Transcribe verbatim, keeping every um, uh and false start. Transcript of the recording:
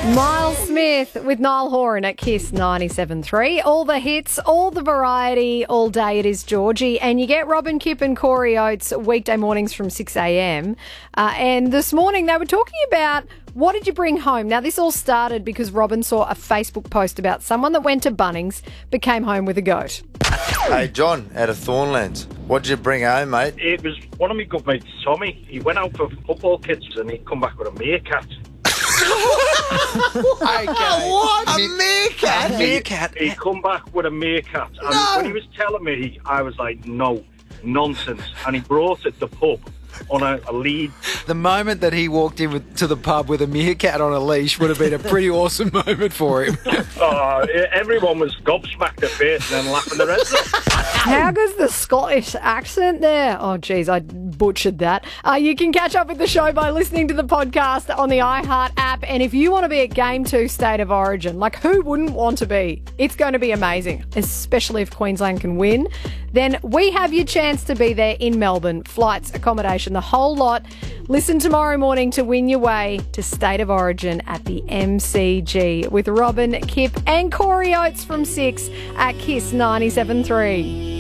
Miles Smith with Niall Horan at Kiss ninety-seven point three. All the hits, all the variety, all day it is Georgie. And you get Robin Kipp and Corey Oates weekday mornings from six a.m. Uh, and this morning they were talking about what did you bring home? Now, this all started because Robin saw a Facebook post about someone that went to Bunnings but came home with a goat. Hey, John, out of Thornlands, what did you bring home, mate? It was one of my good mates, Tommy. He went out for football kits and he'd come back with a meerkat. Okay. What? A meerkat? A meerkat? He come back with a meerkat. And No. when he was telling me, I was like, no, nonsense. And he brought it to the pub on a, a lead. The moment that he walked in with, to the pub with a meerkat on a leash would have been a pretty awesome moment for him. Uh, everyone was gobsmacked at first and then laughing the rest of it. How goes the Scottish accent there? Oh, geez, I butchered that. Uh, you can catch up with the show by listening to the podcast on the iHeart app. And if you want to be at Game two State of Origin, like who wouldn't want to be? It's going to be amazing, especially if Queensland can win. Then we have your chance to be there in Melbourne. Flights, accommodation, the whole lot. Listen tomorrow morning to win your way to State of Origin at the M C G with Robin, Kipp and Corey Oates from six at Kiss ninety-seven point three.